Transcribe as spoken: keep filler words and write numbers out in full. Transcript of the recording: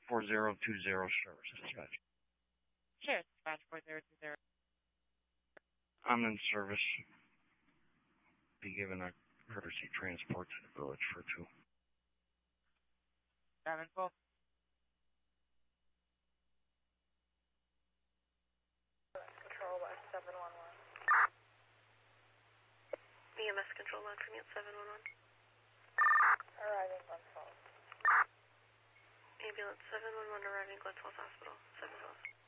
four zero two zero, service dispatch. Sure, dispatch four zero two zero. I'm in service. Be given a courtesy transport to the village for two. seven twelve. Control West seven one one. E M S control line for me at seven one one. Arriving Glen Falls. Ambulance seven one one arriving Glen Falls Hospital. seven twelve.